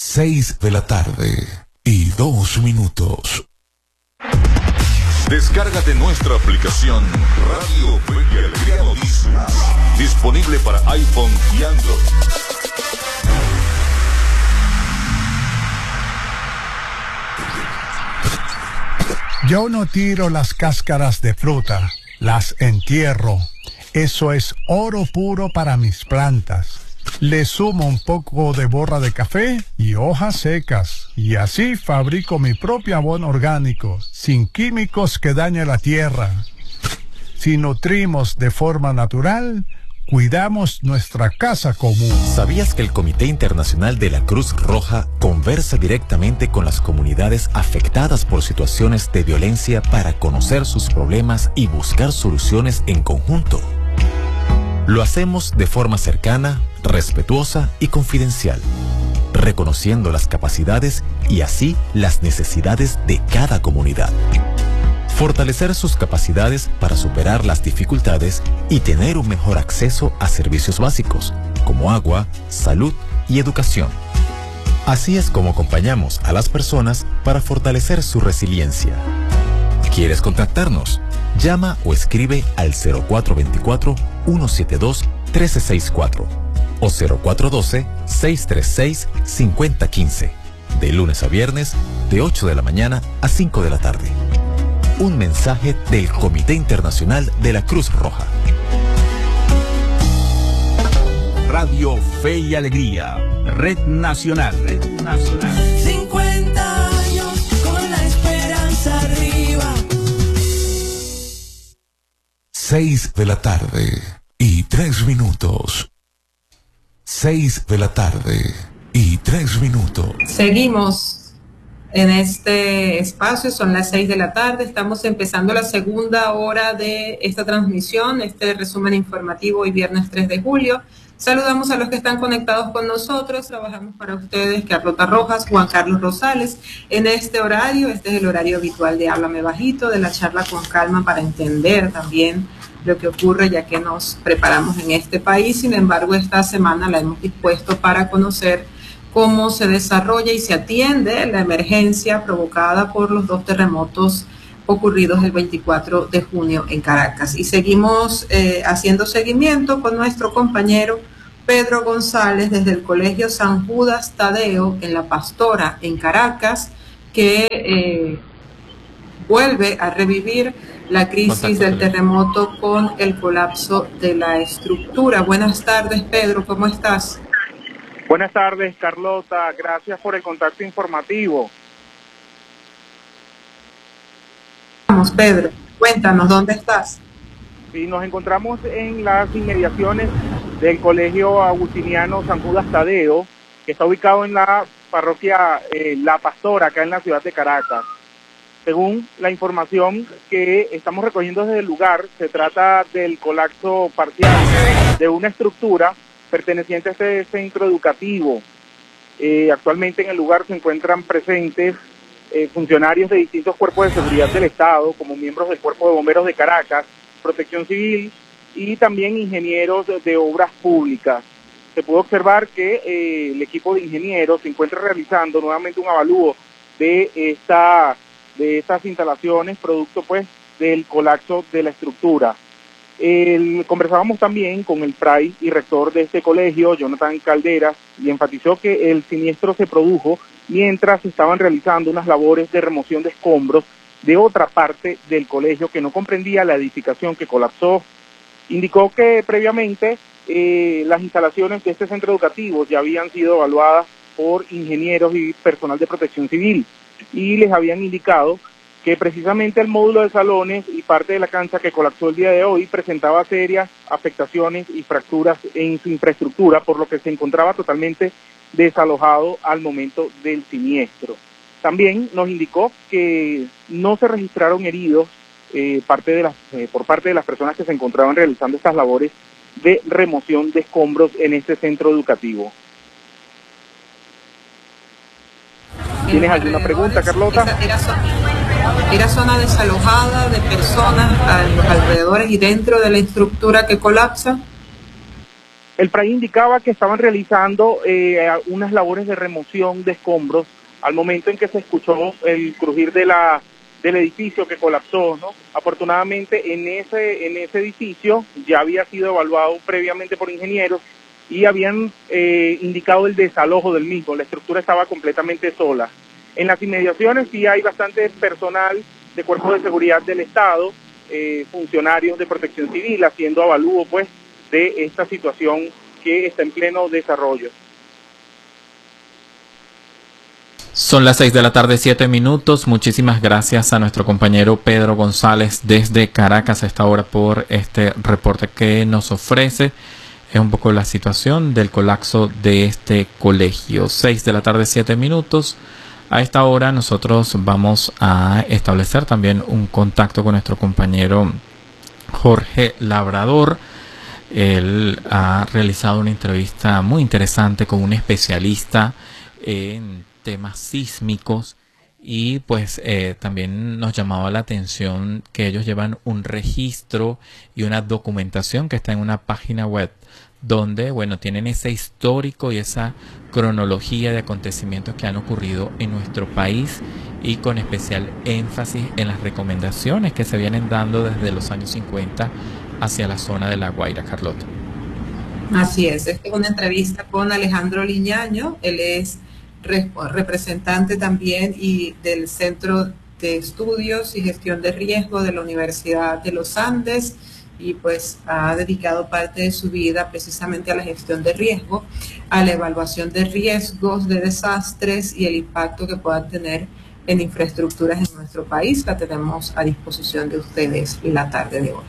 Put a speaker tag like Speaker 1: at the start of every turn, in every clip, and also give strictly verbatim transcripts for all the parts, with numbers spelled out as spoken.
Speaker 1: Seis de la tarde y dos minutos. Descárgate nuestra aplicación Radio Fe y Alegría Noticias, disponible para iPhone y Android.
Speaker 2: Yo no tiro las cáscaras de fruta, las entierro. Eso es oro puro para mis plantas. Le sumo un poco de borra de café y hojas secas, y así fabrico mi propio abono orgánico, sin químicos que dañen la tierra. Si nutrimos de forma natural, cuidamos nuestra casa común.
Speaker 3: ¿Sabías que el Comité Internacional de la Cruz Roja conversa directamente con las comunidades afectadas por situaciones de violencia para conocer sus problemas y buscar soluciones en conjunto? Lo hacemos de forma cercana, respetuosa y confidencial, reconociendo las capacidades y así las necesidades de cada comunidad. Fortalecer sus capacidades para superar las dificultades y tener un mejor acceso a servicios básicos, como agua, salud y educación. Así es como acompañamos a las personas para fortalecer su resiliencia. ¿Quieres contactarnos? Llama o escribe al cero cuatro dos cuatro, uno siete dos, uno tres seis cuatro o cero cuatro uno dos, seis tres seis, cinco cero uno cinco, de lunes a viernes, de ocho de la mañana a cinco de la tarde. Un mensaje del Comité Internacional de la Cruz Roja.
Speaker 4: Radio Fe y Alegría, Red Nacional. Red Nacional.
Speaker 5: cincuenta años con la esperanza arriba.
Speaker 1: Seis de la tarde y tres minutos. Seis de la tarde y tres minutos.
Speaker 6: Seguimos en este espacio, son las seis de la tarde, estamos empezando la segunda hora de esta transmisión, este resumen informativo hoy viernes tres de julio. Saludamos a los que están conectados con nosotros, trabajamos para ustedes, Carlota Rojas, Juan Carlos Rosales, en este horario, este es el horario habitual de Háblame Bajito, de la charla con calma para entender también lo que ocurre, ya que nos preparamos en este país. Sin embargo, esta semana la hemos dispuesto para conocer cómo se desarrolla y se atiende la emergencia provocada por los dos terremotos ocurridos el veinticuatro de junio en Caracas. Y seguimos eh, haciendo seguimiento con nuestro compañero Pedro González desde el Colegio San Judas Tadeo en La Pastora, en Caracas, que eh, vuelve a revivir la crisis del terremoto con el colapso de la estructura. Buenas tardes, Pedro, ¿cómo estás?
Speaker 7: Buenas tardes, Carlota, gracias por el contacto informativo.
Speaker 6: Vamos, Pedro, cuéntanos, ¿dónde estás?
Speaker 7: Sí, nos encontramos en las inmediaciones del Colegio Agustiniano San Judas Tadeo, que está ubicado en la parroquia eh, La Pastora, acá en la ciudad de Caracas. Según la información que estamos recogiendo desde el lugar, se trata del colapso parcial de una estructura perteneciente a este centro educativo. Eh, actualmente en el lugar se encuentran presentes eh, funcionarios de distintos cuerpos de seguridad del Estado, como miembros del Cuerpo de Bomberos de Caracas, Protección Civil y también ingenieros de, de obras públicas. Se pudo observar que eh, el equipo de ingenieros se encuentra realizando nuevamente un avalúo de esta de estas instalaciones, producto pues del colapso de la estructura. El, conversábamos también con el fray y rector de este colegio, Jonathan Calderas, y enfatizó que el siniestro se produjo mientras estaban realizando unas labores de remoción de escombros de otra parte del colegio que no comprendía la edificación que colapsó. Indicó que previamente eh, las instalaciones de este centro educativo ya habían sido evaluadas por ingenieros y personal de protección civil y les habían indicado que precisamente el módulo de salones y parte de la cancha que colapsó el día de hoy presentaba serias afectaciones y fracturas en su infraestructura, por lo que se encontraba totalmente desalojado al momento del siniestro. También nos indicó que no se registraron heridos eh, parte de las, eh, por parte de las personas que se encontraban realizando estas labores de remoción de escombros en este centro educativo. ¿Tienes alguna pregunta, Carlota?
Speaker 6: Esa, era, zona, era zona desalojada de personas a los alrededores y dentro de la estructura que colapsa.
Speaker 7: El P R A I indicaba que estaban realizando eh, unas labores de remoción de escombros al momento en que se escuchó el crujir de la, del edificio que colapsó, ¿no? Afortunadamente en ese, en ese edificio ya había sido evaluado previamente por ingenieros y habían eh, indicado el desalojo del mismo, la estructura estaba completamente sola. En las inmediaciones sí hay bastante personal de cuerpos de seguridad del Estado, eh, funcionarios de protección civil haciendo avalúo pues de esta situación que está en pleno desarrollo.
Speaker 8: Son las seis de la tarde, siete minutos. Muchísimas gracias a nuestro compañero Pedro González desde Caracas a esta hora por este reporte que nos ofrece. Es un poco la situación del colapso de este colegio. seis de la tarde, siete minutos. A esta hora nosotros vamos a establecer también un contacto con nuestro compañero Jorge Labrador. Él ha realizado una entrevista muy interesante con un especialista en temas sísmicos y pues eh, también nos llamaba la atención que ellos llevan un registro y una documentación que está en una página web donde, bueno, tienen ese histórico y esa cronología de acontecimientos que han ocurrido en nuestro país y con especial énfasis en las recomendaciones que se vienen dando desde los años cincuenta hacia la zona de La Guaira, Carlota.
Speaker 6: Así es, esta es una entrevista con Alejandro Liñaño, él es representante también y del Centro de Estudios y Gestión de Riesgo de la Universidad de los Andes y pues ha dedicado parte de su vida precisamente a la gestión de riesgo, a la evaluación de riesgos, de desastres y el impacto que puedan tener en infraestructuras en nuestro país. La tenemos a disposición de ustedes la tarde de hoy.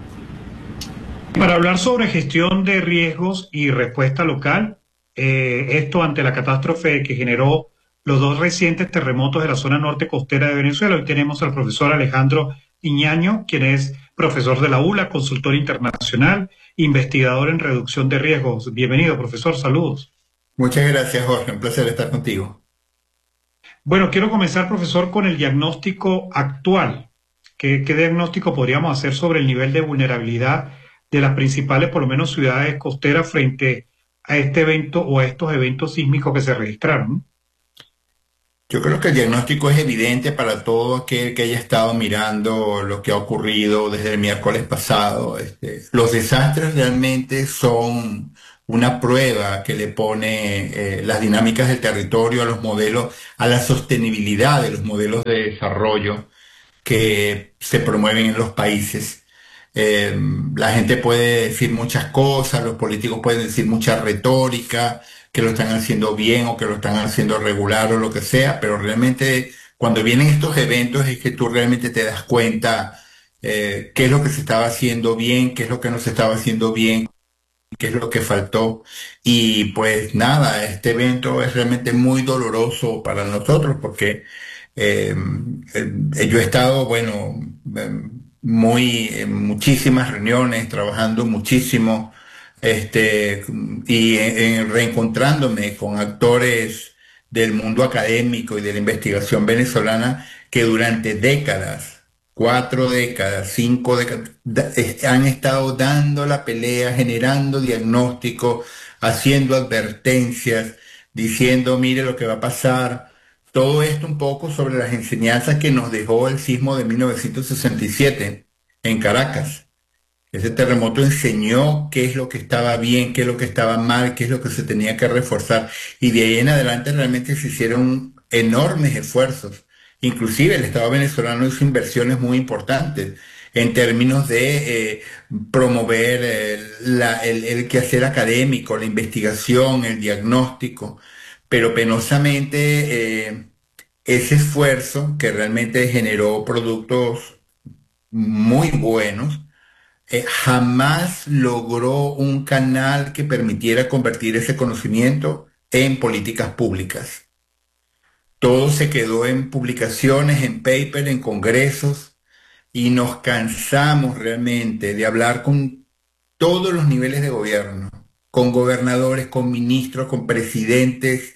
Speaker 9: Para hablar sobre gestión de riesgos y respuesta local, Eh, esto ante la catástrofe que generó los dos recientes terremotos de la zona norte costera de Venezuela. Hoy tenemos al profesor Alejandro Liñaño, quien es profesor de la U L A, consultor internacional, investigador en reducción de riesgos. Bienvenido, profesor, saludos.
Speaker 10: Muchas gracias, Jorge, un placer estar contigo.
Speaker 9: Bueno, quiero comenzar, profesor, con el diagnóstico actual. ¿Qué, qué diagnóstico podríamos hacer sobre el nivel de vulnerabilidad de las principales, por lo menos, ciudades costeras frente a este evento o a estos eventos sísmicos que se registraron?
Speaker 10: Yo creo que el diagnóstico es evidente para todo aquel que haya estado mirando lo que ha ocurrido desde el miércoles pasado. Este, los desastres realmente son una prueba que le pone eh, las dinámicas del territorio a los modelos, a la sostenibilidad de los modelos de desarrollo que se promueven en los países. Eh, la gente puede decir muchas cosas, los políticos pueden decir mucha retórica, que lo están haciendo bien o que lo están haciendo regular o lo que sea, pero realmente cuando vienen estos eventos es que tú realmente te das cuenta eh, qué es lo que se estaba haciendo bien, qué es lo que no se estaba haciendo bien, qué es lo que faltó. Y pues nada, este evento es realmente muy doloroso para nosotros porque eh, eh, yo he estado, bueno, eh, muy en muchísimas reuniones, trabajando muchísimo, este, y en, en reencontrándome con actores del mundo académico y de la investigación venezolana que durante décadas, cuatro décadas, cinco décadas, da, han estado dando la pelea, generando diagnósticos, haciendo advertencias, diciendo, mire lo que va a pasar. Todo esto un poco sobre las enseñanzas que nos dejó el sismo de mil novecientos sesenta y siete en Caracas. Ese terremoto enseñó qué es lo que estaba bien, qué es lo que estaba mal, qué es lo que se tenía que reforzar. Y de ahí en adelante realmente se hicieron enormes esfuerzos. Inclusive el Estado venezolano hizo inversiones muy importantes en términos de eh, promover eh, la, el, el quehacer académico, la investigación, el diagnóstico. Pero penosamente eh, ese esfuerzo que realmente generó productos muy buenos, eh, jamás logró un canal que permitiera convertir ese conocimiento en políticas públicas. Todo se quedó en publicaciones, en paper, en congresos, y nos cansamos realmente de hablar con todos los niveles de gobierno, con gobernadores, con ministros, con presidentes,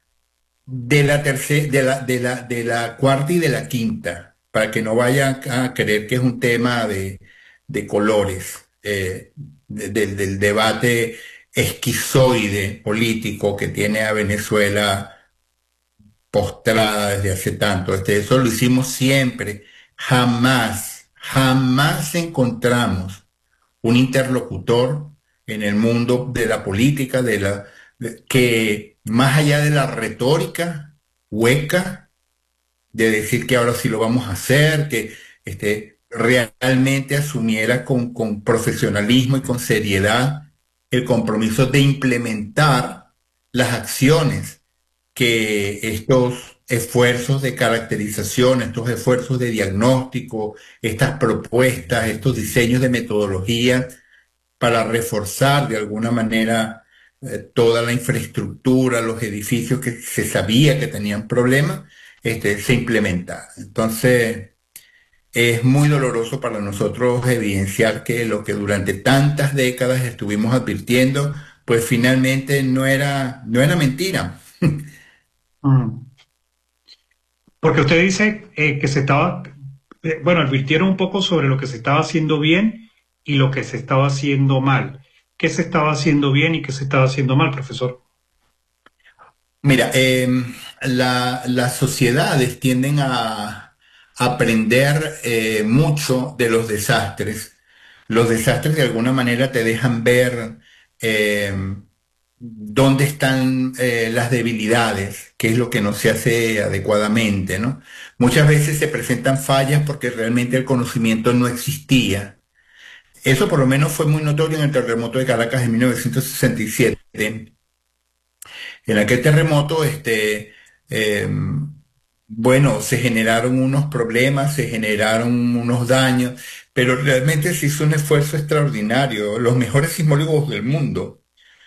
Speaker 10: de la tercera, de la, de la, de la cuarta y de la quinta, para que no vayan a creer que es un tema de, de colores, eh, de, de, del debate esquizoide político que tiene a Venezuela postrada desde hace tanto. Este, eso lo hicimos siempre. Jamás, jamás encontramos un interlocutor en el mundo de la política, de la, de, que más allá de la retórica hueca, de decir que ahora sí lo vamos a hacer, que este, realmente asumiera con, con profesionalismo y con seriedad el compromiso de implementar las acciones que estos esfuerzos de caracterización, estos esfuerzos de diagnóstico, estas propuestas, estos diseños de metodología para reforzar de alguna manera eh, toda la infraestructura, los edificios que se sabía que tenían problemas, este, se implementaran. Entonces, es muy doloroso para nosotros evidenciar que lo que durante tantas décadas estuvimos advirtiendo, pues finalmente no era, no era mentira.
Speaker 9: Mm. Porque usted dice eh, que se estaba, eh, bueno, advirtieron un poco sobre lo que se estaba haciendo bien y lo que se estaba haciendo mal. ¿Qué se estaba haciendo bien y qué se estaba haciendo mal, profesor?
Speaker 10: Mira, eh, la, las sociedades tienden a aprender eh, mucho de los desastres. Los desastres de alguna manera te dejan ver eh, dónde están eh, las debilidades, qué es lo que no se hace adecuadamente, ¿no? Muchas veces se presentan fallas porque realmente el conocimiento no existía. Eso por lo menos fue muy notorio en el terremoto de Caracas en mil novecientos sesenta y siete. En aquel terremoto, este, eh, bueno, se generaron unos problemas, se generaron unos daños, pero realmente se hizo un esfuerzo extraordinario. Los mejores sismólogos del mundo.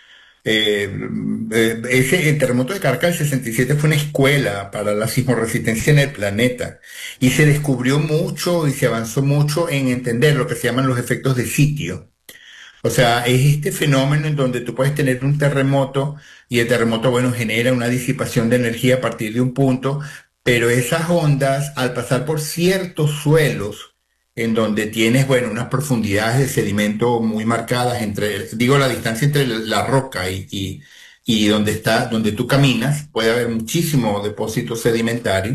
Speaker 10: Eh, eh, ese el terremoto de Caracas del sesenta y siete fue una escuela para la sismoresistencia en el planeta y se descubrió mucho y se avanzó mucho en entender lo que se llaman los efectos de sitio. O sea, es este fenómeno en donde tú puedes tener un terremoto y el terremoto, bueno, genera una disipación de energía a partir de un punto, pero esas ondas, al pasar por ciertos suelos, en donde tienes, bueno, unas profundidades de sedimento muy marcadas entre, digo, la distancia entre la roca y, y, y donde está, donde tú caminas, puede haber muchísimo depósito sedimentario.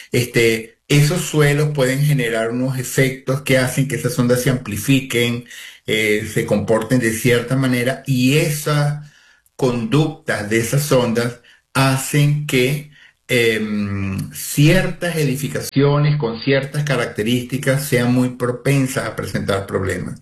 Speaker 10: Este, esos suelos pueden generar unos efectos que hacen que esas ondas se amplifiquen, eh, se comporten de cierta manera, y esas conductas de esas ondas hacen que Eh, ciertas edificaciones con ciertas características sean muy propensas a presentar problemas.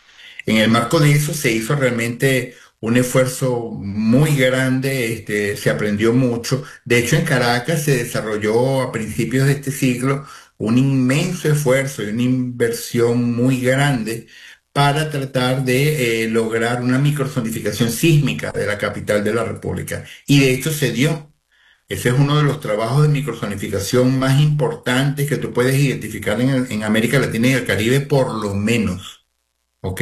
Speaker 10: En el marco de eso se hizo realmente un esfuerzo muy grande, este, se aprendió mucho. De hecho, en Caracas se desarrolló a principios de este siglo un inmenso esfuerzo y una inversión muy grande para tratar de eh, lograr una microzonificación sísmica de la capital de la República. Y de hecho se dio. Ese es uno de los trabajos de microzonificación más importantes que tú puedes identificar en, en América Latina y el Caribe, por lo menos. ¿Ok?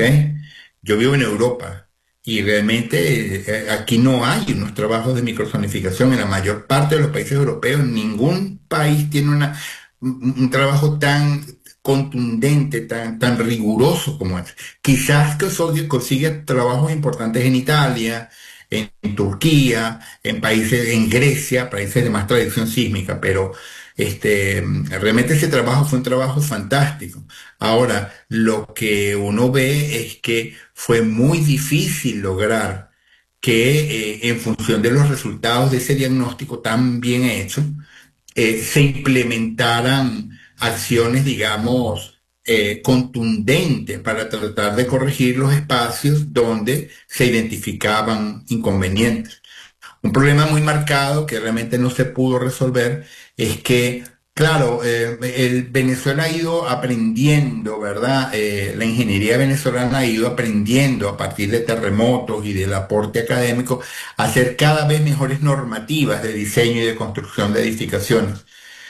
Speaker 10: Yo vivo en Europa y realmente eh, aquí no hay unos trabajos de microzonificación. En la mayor parte de los países europeos, ningún país tiene una, un, un trabajo tan contundente, tan, tan riguroso como este. Quizás que consigue trabajos importantes en Italia, en Turquía, en países, en Grecia, países de más tradición sísmica, pero este, realmente ese trabajo fue un trabajo fantástico. Ahora, lo que uno ve es que fue muy difícil lograr que eh, en función de los resultados de ese diagnóstico tan bien hecho, eh, se implementaran acciones, digamos, Eh, contundentes para tratar de corregir los espacios donde se identificaban inconvenientes. Un problema muy marcado que realmente no se pudo resolver es que, claro, eh, el Venezuela ha ido aprendiendo, ¿verdad? Eh, la ingeniería venezolana ha ido aprendiendo a partir de terremotos y del aporte académico a hacer cada vez mejores normativas de diseño y de construcción de edificaciones.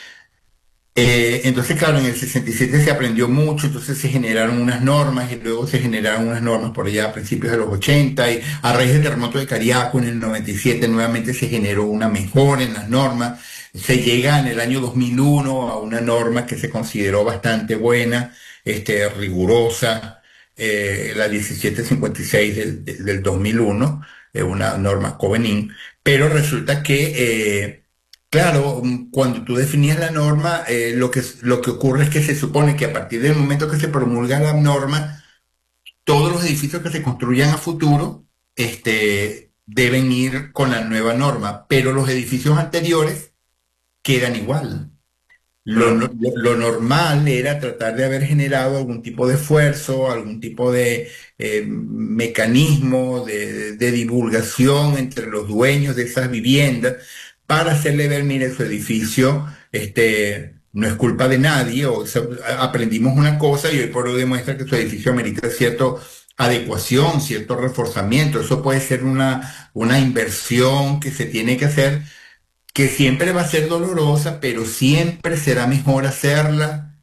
Speaker 10: Eh, entonces, claro, en el sesenta y siete se aprendió mucho, entonces se generaron unas normas y luego se generaron unas normas por allá a principios de los ochenta, y a raíz del terremoto de Cariaco en el noventa y siete nuevamente se generó una mejora en las normas. Se llega en el año dos mil uno a una norma que se consideró bastante buena, este, rigurosa, eh, la diecisiete cincuenta y seis del, del dos mil uno, eh, una norma Covenin, pero resulta que, eh, claro, cuando tú definías la norma, eh, lo que, lo que ocurre es que se supone que a partir del momento que se promulga la norma, todos los edificios que se construyan a futuro, este, deben ir con la nueva norma, pero los edificios anteriores quedan igual. Lo, lo, lo normal era tratar de haber generado algún tipo de esfuerzo, algún tipo de eh, mecanismo de, de divulgación entre los dueños de esas viviendas para hacerle ver, mire, su edificio este, no es culpa de nadie, o sea, aprendimos una cosa y hoy por hoy demuestra que su edificio merita cierta adecuación, cierto reforzamiento. Eso puede ser una, una inversión que se tiene que hacer, que siempre va a ser dolorosa, pero siempre será mejor hacerla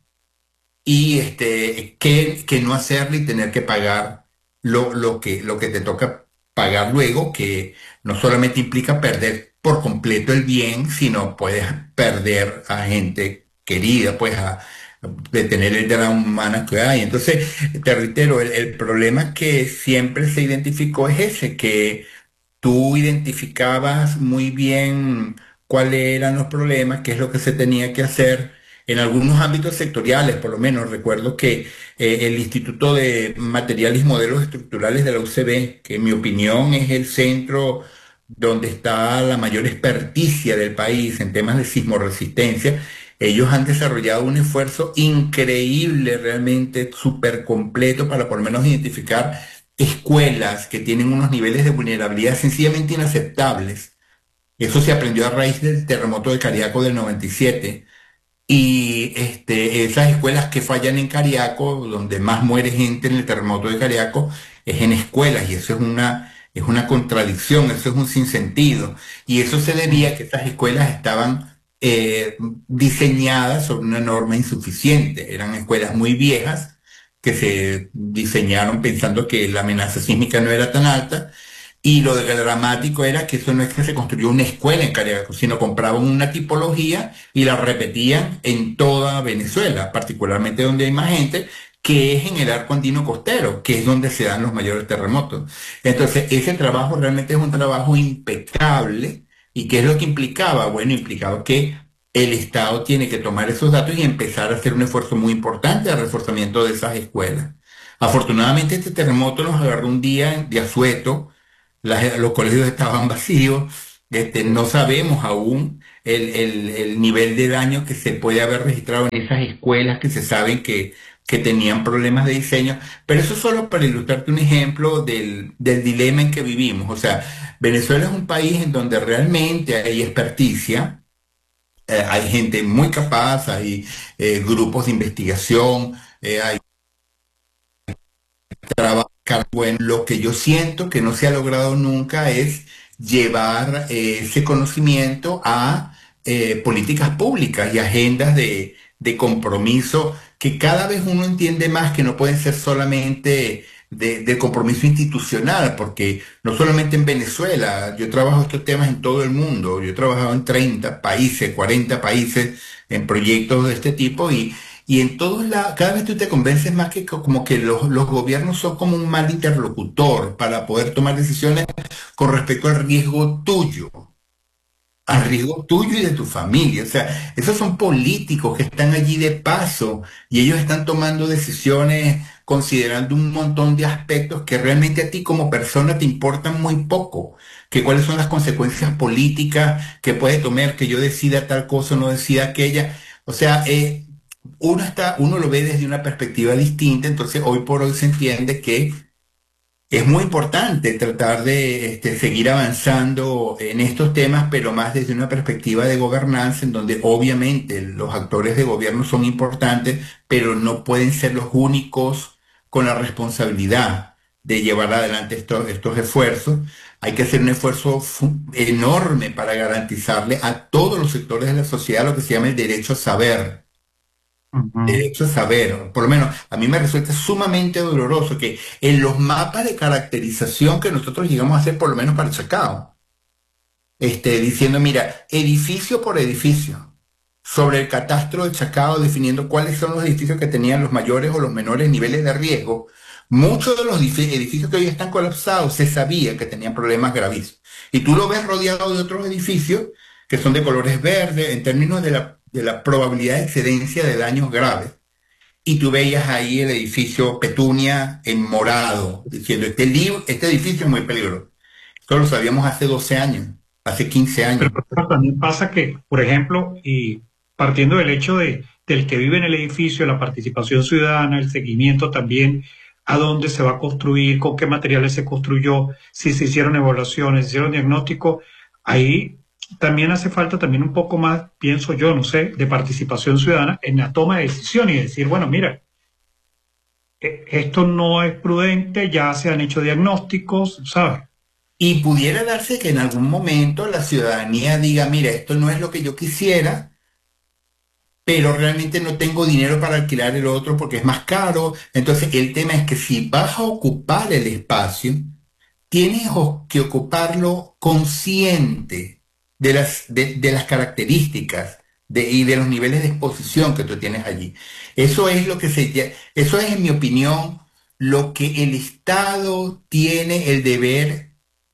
Speaker 10: y este, que, que no hacerla y tener que pagar lo, lo, que, lo que te toca pagar luego, que no solamente implica perder por completo el bien, sino puedes perder a gente querida, pues a, de tener el drama humana que hay. Entonces, te reitero, el, el problema que siempre se identificó es ese, que tú identificabas muy bien cuáles eran los problemas, qué es lo que se tenía que hacer en algunos ámbitos sectoriales. Por lo menos recuerdo que eh, el Instituto de Materiales y Modelos Estructurales de la U C B, que en mi opinión es el centro donde está la mayor experticia del país en temas de sismoresistencia, ellos han desarrollado un esfuerzo increíble, realmente súper completo, para por lo menos identificar escuelas que tienen unos niveles de vulnerabilidad sencillamente inaceptables. Eso se aprendió a raíz del terremoto de Cariaco del noventa y siete. Y este, esas escuelas que fallan en Cariaco, donde más muere gente en el terremoto de Cariaco, es en escuelas. Y eso es una, es una contradicción, eso es un sinsentido. Y eso se debía a que estas escuelas estaban eh, diseñadas sobre una norma insuficiente. Eran escuelas muy viejas que se diseñaron pensando que la amenaza sísmica no era tan alta. Y lo dramático era que eso no es que se construyó una escuela en Cariaco, sino compraban una tipología y la repetían en toda Venezuela, particularmente donde hay más gente, que es en el arco andino costero, que es donde se dan los mayores terremotos. Entonces, ese trabajo realmente es un trabajo impecable. ¿Y qué es lo que implicaba? Bueno, implicaba que el Estado tiene que tomar esos datos y empezar a hacer un esfuerzo muy importante de reforzamiento de esas escuelas. Afortunadamente, este terremoto nos agarró un día de asueto. Las, los colegios estaban vacíos, este, no sabemos aún el, el, el nivel de daño que se puede haber registrado en esas escuelas que se saben que, que tenían problemas de diseño, pero eso solo para ilustrarte un ejemplo del, del dilema en que vivimos. O sea, Venezuela es un país en donde realmente hay experticia, eh, hay gente muy capaz, hay eh, grupos de investigación, eh, hay trabajo. Bueno, lo que yo siento que no se ha logrado nunca es llevar eh, ese conocimiento a eh, políticas públicas y agendas de, de compromiso, que cada vez uno entiende más que no pueden ser solamente de, de compromiso institucional, porque no solamente en Venezuela, yo trabajo estos temas en todo el mundo, yo he trabajado en treinta países, cuarenta países en proyectos de este tipo, y Y en todos lados, cada vez tú te convences más que co- como que los, los gobiernos son como un mal interlocutor para poder tomar decisiones con respecto al riesgo tuyo, al riesgo tuyo y de tu familia. O sea, esos son políticos que están allí de paso y ellos están tomando decisiones considerando un montón de aspectos que realmente a ti como persona te importan muy poco. Que cuáles son las consecuencias políticas que puede tomar que yo decida tal cosa o no decida aquella. O sea, eh, uno está, uno lo ve desde una perspectiva distinta. Entonces hoy por hoy se entiende que es muy importante tratar de este, seguir avanzando en estos temas, pero más desde una perspectiva de gobernanza, en donde obviamente los actores de gobierno son importantes, pero no pueden ser los únicos con la responsabilidad de llevar adelante estos, estos esfuerzos. Hay que hacer un esfuerzo fu- enorme para garantizarle a todos los sectores de la sociedad lo que se llama el derecho a saber. Derecho a saber, por lo menos a mí me resulta sumamente doloroso que en los mapas de caracterización que nosotros llegamos a hacer, por lo menos para Chacao, este, diciendo, mira, edificio por edificio, sobre el catastro de Chacao, definiendo cuáles son los edificios que tenían los mayores o los menores niveles de riesgo, Muchos de los edificios que hoy están colapsados se sabía que tenían problemas gravísimos. Y tú lo ves rodeado de otros edificios que son de colores verdes en términos de la, de la probabilidad de excedencia de daños graves. Y tú veías ahí el edificio Petunia en morado, diciendo, este, libro, este edificio es muy peligroso. Esto lo sabíamos hace doce años, hace quince años.
Speaker 9: Pero también pasa que, por ejemplo, y partiendo del hecho de, del que vive en el edificio, la participación ciudadana, el seguimiento también, a dónde se va a construir, con qué materiales se construyó, si se hicieron evaluaciones, se hicieron diagnósticos, ahí también hace falta también un poco más, pienso yo, no sé, de participación ciudadana en la toma de decisiones y decir, bueno, mira, esto no es prudente, ya se han hecho diagnósticos, ¿sabes?
Speaker 10: Y pudiera darse que en algún momento la ciudadanía diga, mira, esto no es lo que yo quisiera, pero realmente no tengo dinero para alquilar el otro porque es más caro. Entonces el tema es que si vas a ocupar el espacio, tienes que ocuparlo consciente de las, de, de las características de, y de los niveles de exposición que tú tienes allí. Eso es lo que se, eso es, en mi opinión, lo que el Estado tiene el deber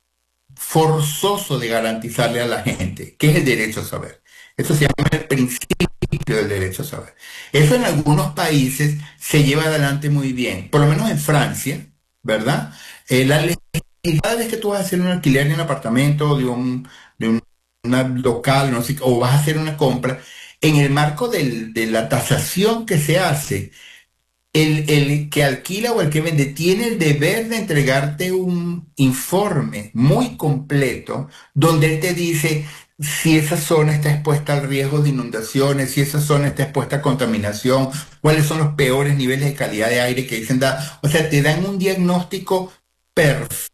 Speaker 10: forzoso de garantizarle a la gente, que es el derecho a saber. Eso se llama el principio del derecho a saber. Eso en algunos países se lleva adelante muy bien, por lo menos en Francia, ¿verdad? Eh, la ley, cada vez que tú vas a hacer un alquiler de un apartamento, de un, de un una local, no sé, o vas a hacer una compra, en el marco del, de la tasación que se hace, el, el que alquila o el que vende tiene el deber de entregarte un informe muy completo donde él te dice si esa zona está expuesta al riesgo de inundaciones, si esa zona está expuesta a contaminación, cuáles son los peores niveles de calidad de aire que dicen dar. O sea, te dan un diagnóstico perfecto.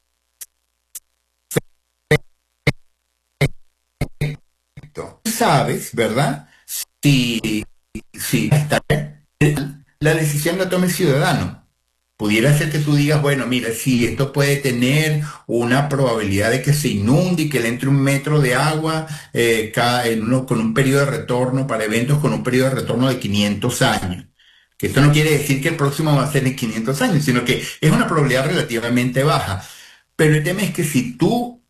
Speaker 10: Sabes, ¿verdad? Si, si está, la decisión la toma el ciudadano. Pudiera ser que tú digas, bueno, mira, sí, esto puede tener una probabilidad de que se inunde y que le entre un metro de agua eh, cada, en uno, con un periodo de retorno para eventos con un periodo de retorno de quinientos años. Que esto no quiere decir que el próximo va a ser en quinientos años, sino que es una probabilidad relativamente baja. Pero el tema es que si tú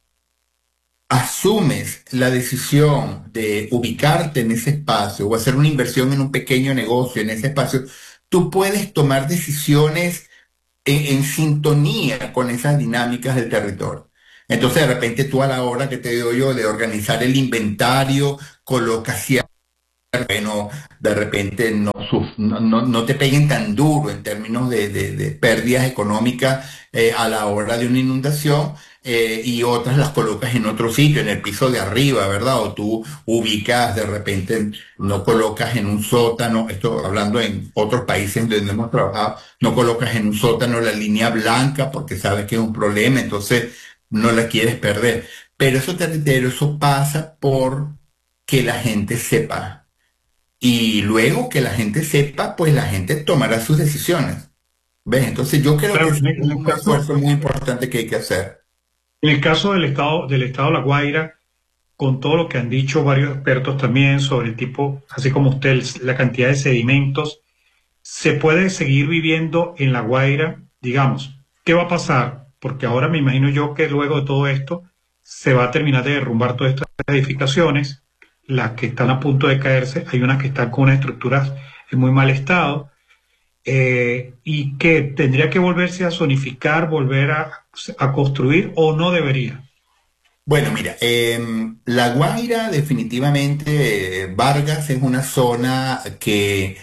Speaker 10: asumes la decisión de ubicarte en ese espacio o hacer una inversión en un pequeño negocio en ese espacio, tú puedes tomar decisiones En, en sintonía con esas dinámicas del territorio. Entonces, de repente, tú a la hora que te digo yo de organizar el inventario, colocas cierto, bueno, de repente no, no, no te peguen tan duro en términos de, de, de pérdidas económicas eh, a la hora de una inundación, eh, y otras las colocas en otro sitio, en el piso de arriba, ¿verdad? O tú ubicas, de repente no colocas en un sótano, esto hablando en otros países donde hemos trabajado, no colocas en un sótano la línea blanca porque sabes que es un problema, entonces no la quieres perder. Pero eso, pero eso pasa por que la gente sepa. Y luego que la gente sepa, pues la gente tomará sus decisiones. ¿Ves? Entonces yo creo
Speaker 9: Pero
Speaker 10: que es un
Speaker 9: caso,
Speaker 10: esfuerzo muy importante que hay que hacer.
Speaker 9: En el caso del estado, del estado de La Guaira, con todo lo que han dicho varios expertos también sobre el tipo, así como usted, la cantidad de sedimentos, ¿se puede seguir viviendo en La Guaira? Digamos, ¿qué va a pasar? Porque ahora me imagino yo que luego de todo esto se va a terminar de derrumbar todas estas edificaciones, las que están a punto de caerse, hay unas que están con unas estructuras en muy mal estado, eh, y que tendría que volverse a zonificar, volver a, a construir, o no debería.
Speaker 10: Bueno, mira, eh, La Guaira definitivamente, eh, Vargas es una zona que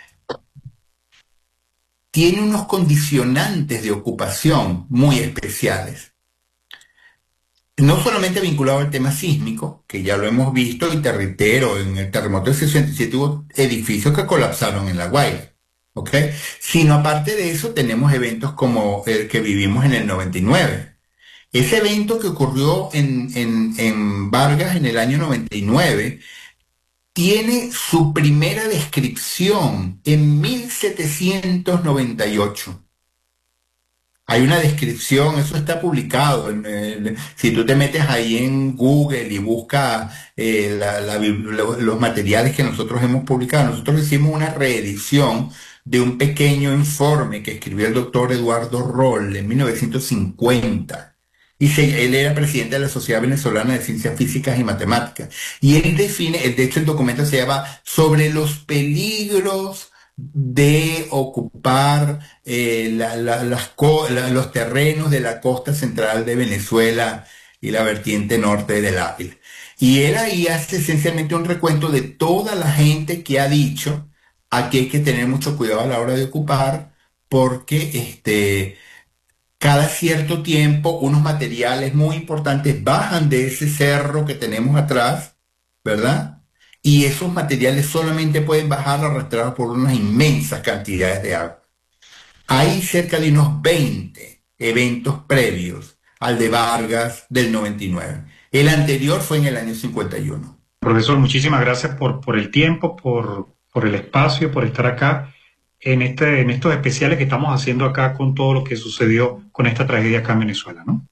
Speaker 10: tiene unos condicionantes de ocupación muy especiales. No solamente vinculado al tema sísmico, que ya lo hemos visto, y te reitero, en el terremoto del sesenta y siete hubo edificios que colapsaron en La Guaira, ¿ok? Sino aparte de eso tenemos eventos como el que vivimos en el noventa y nueve. Ese evento que ocurrió en, en, en Vargas en el año noventa y nueve tiene su primera descripción en mil setecientos noventa y ocho. Hay una descripción, eso está publicado. En, en, si tú te metes ahí en Google y buscas eh, la, la, los materiales que nosotros hemos publicado, nosotros hicimos una reedición de un pequeño informe que escribió el doctor Eduardo Roll en mil novecientos cincuenta. Y se, él era presidente de la Sociedad Venezolana de Ciencias Físicas y Matemáticas. Y él define, de hecho el documento se llama Sobre los peligros de ocupar eh, la, la, las co la, los terrenos de la costa central de Venezuela y la vertiente norte del Ávila. Y él ahí hace esencialmente un recuento de toda la gente que ha dicho aquí hay que tener mucho cuidado a la hora de ocupar, porque este, cada cierto tiempo unos materiales muy importantes bajan de ese cerro que tenemos atrás, ¿verdad? Y esos materiales solamente pueden bajar arrastrados por unas inmensas cantidades de agua. Hay cerca de unos veinte eventos previos al de Vargas del noventa y nueve. El anterior fue en el año cincuenta y uno.
Speaker 9: Profesor, muchísimas gracias por, por el tiempo, por, por el espacio, por estar acá en, este, en estos especiales que estamos haciendo acá con todo lo que sucedió con esta tragedia acá en Venezuela, ¿no?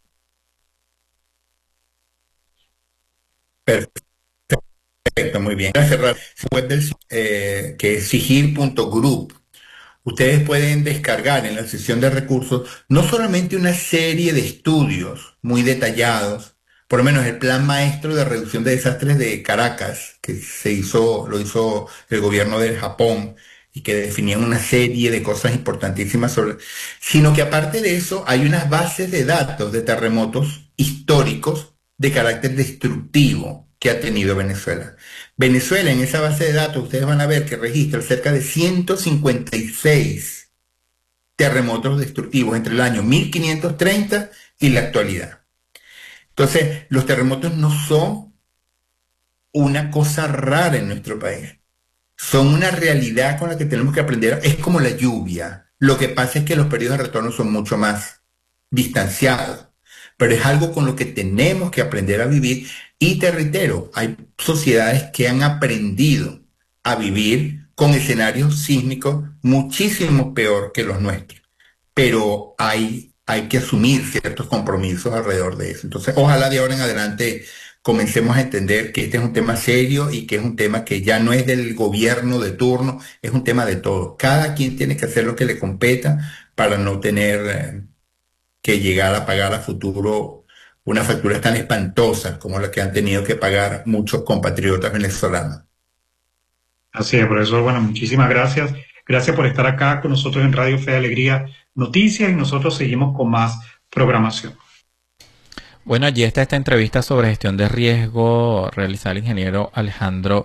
Speaker 10: Perfecto, muy bien. Gracias, Rafa. Web del, eh, que es sigil punto group. Ustedes pueden descargar en la sección de recursos no solamente una serie de estudios muy detallados, por lo menos el plan maestro de reducción de desastres de Caracas, que se hizo, lo hizo el gobierno del Japón, y que definían una serie de cosas importantísimas sobre, sino que aparte de eso hay unas bases de datos de terremotos históricos de carácter destructivo que ha tenido Venezuela. Venezuela, en esa base de datos, ustedes van a ver que registra cerca de ciento cincuenta y seis terremotos destructivos entre el año mil quinientos treinta y la actualidad. Entonces, los terremotos no son una cosa rara en nuestro país. Son una realidad con la que tenemos que aprender. Es como la lluvia. Lo que pasa es que los periodos de retorno son mucho más distanciados. Pero es algo con lo que tenemos que aprender a vivir. Y te reitero, hay sociedades que han aprendido a vivir con escenarios sísmicos muchísimo peor que los nuestros. Pero hay... hay que asumir ciertos compromisos alrededor de eso. Entonces, ojalá de ahora en adelante comencemos a entender que este es un tema serio y que es un tema que ya no es del gobierno de turno, es un tema de todos. Cada quien tiene que hacer lo que le competa para no tener eh, que llegar a pagar a futuro una factura tan espantosa como la que han tenido que pagar muchos compatriotas venezolanos.
Speaker 9: Así es, profesor. Bueno, muchísimas gracias. Gracias por estar acá con nosotros en Radio Fe y Alegría Noticias, y nosotros seguimos con más programación.
Speaker 8: Bueno, allí está esta entrevista sobre gestión de riesgo realizada el ingeniero Alejandro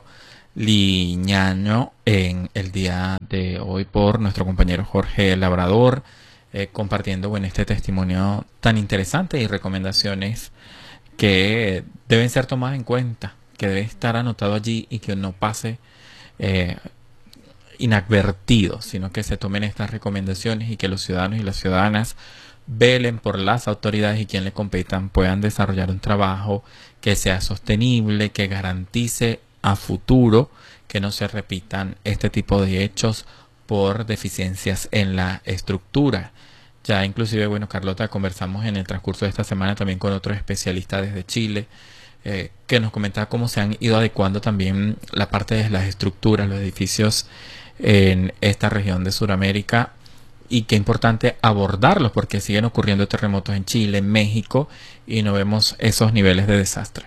Speaker 8: Liñaño en el día de hoy por nuestro compañero Jorge Labrador, eh, compartiendo bueno, este testimonio tan interesante y recomendaciones que deben ser tomadas en cuenta, que debe estar anotado allí y que no pase eh, inadvertido, sino que se tomen estas recomendaciones y que los ciudadanos y las ciudadanas velen por las autoridades y quien le competan puedan desarrollar un trabajo que sea sostenible, que garantice a futuro que no se repitan este tipo de hechos por deficiencias en la estructura. Ya inclusive, bueno, Carlota, conversamos en el transcurso de esta semana también con otros especialistas desde Chile, eh, que nos comentaba cómo se han ido adecuando también la parte de las estructuras, los edificios en esta región de Sudamérica, y qué importante abordarlos porque siguen ocurriendo terremotos en Chile, en México, y no vemos esos niveles de desastre.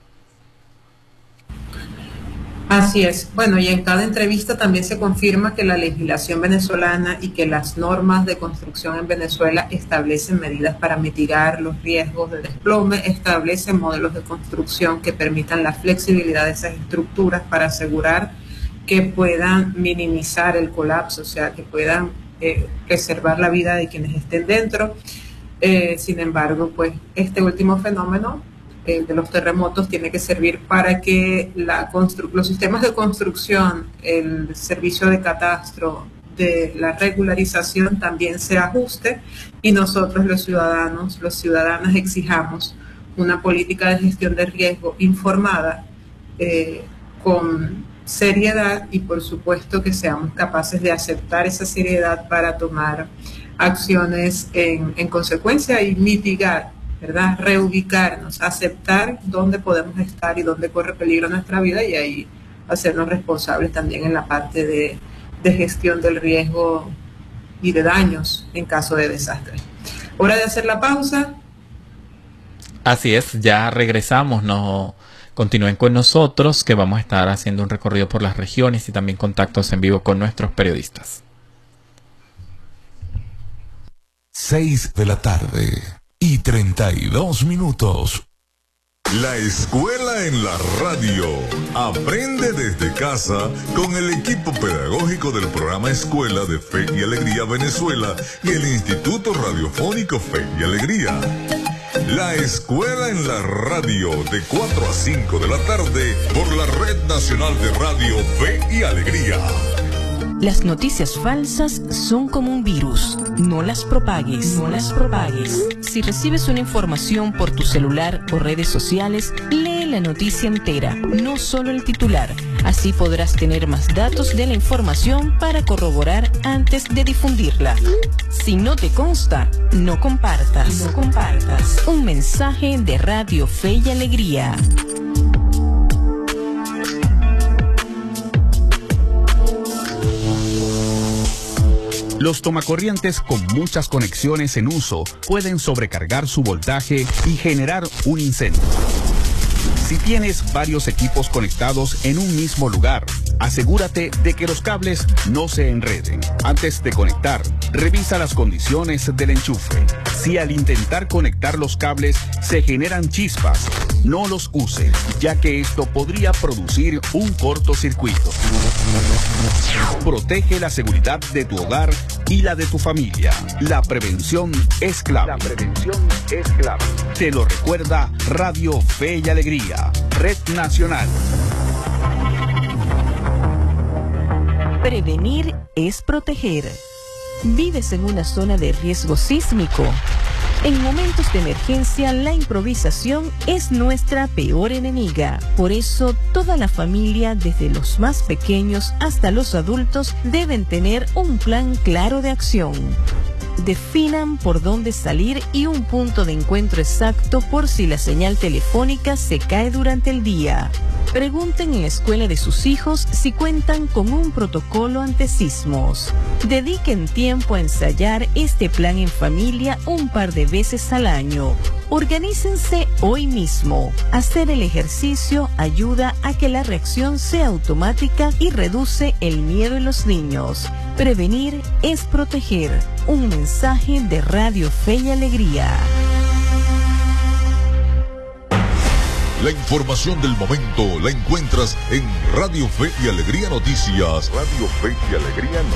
Speaker 6: Así es. Bueno, y en cada entrevista también se confirma que la legislación venezolana y que las normas de construcción en Venezuela establecen medidas para mitigar los riesgos de desplome, establecen modelos de construcción que permitan la flexibilidad de esas estructuras para asegurar que puedan minimizar el colapso, o sea, que puedan eh, preservar la vida de quienes estén dentro. Eh, sin embargo, pues este último fenómeno eh, de los terremotos tiene que servir para que la constru los sistemas de construcción, el servicio de catastro, de la regularización también se ajuste y nosotros los ciudadanos, los ciudadanas exijamos una política de gestión de riesgo informada, eh, con seriedad, y por supuesto que seamos capaces de aceptar esa seriedad para tomar acciones en, en consecuencia y mitigar, ¿verdad? Reubicarnos, aceptar dónde podemos estar y dónde corre peligro nuestra vida, y ahí hacernos responsables también en la parte de, de gestión del riesgo y de daños en caso de desastre. Hora de hacer la pausa.
Speaker 8: Así es, ya regresamos, no continúen con nosotros que vamos a estar haciendo un recorrido por las regiones y también contactos en vivo con nuestros periodistas.
Speaker 1: seis de la tarde y treinta y dos minutos.
Speaker 11: La escuela en la radio. Aprende desde casa con el equipo pedagógico del programa Escuela de Fe y Alegría Venezuela y el Instituto Radiofónico Fe y Alegría. La escuela en la radio de cuatro a cinco de la tarde por la Red Nacional de Radio Fe y Alegría.
Speaker 12: Las noticias falsas son como un virus. No las propagues. No las propagues. Si recibes una información por tu celular o redes sociales, lee la noticia entera, no solo el titular. Así podrás tener más datos de la información para corroborar antes de difundirla. Si no te consta, no compartas. No compartas. Un mensaje de Radio Fe y Alegría.
Speaker 4: Los tomacorrientes con muchas conexiones en uso pueden sobrecargar su voltaje y generar un incendio. Si tienes varios equipos conectados en un mismo lugar, asegúrate de que los cables no se enreden. Antes de conectar, revisa las condiciones del enchufe. Si al intentar conectar los cables se generan chispas, no los uses, ya que esto podría producir un cortocircuito. Protege la seguridad de tu hogar y la de tu familia. La prevención es clave. La prevención es clave. Te lo recuerda Radio Fe y Alegría, Red Nacional.
Speaker 12: Prevenir es proteger. ¿Vives en una zona de riesgo sísmico? En momentos de emergencia, la improvisación es nuestra peor enemiga. Por eso, toda la familia, desde los más pequeños hasta los adultos, deben tener un plan claro de acción. Definan por dónde salir y un punto de encuentro exacto por si la señal telefónica se cae durante el día. Pregunten en la escuela de sus hijos si cuentan con un protocolo ante sismos. Dediquen tiempo a ensayar este plan en familia un par de veces al año. Organícense hoy mismo. Hacer el ejercicio ayuda a que la reacción sea automática y reduce el miedo en los niños. Prevenir es proteger. Un mensaje de Radio Fe y Alegría.
Speaker 11: La información del momento la encuentras en Radio Fe y Alegría Noticias. Radio Fe y Alegría Noticias.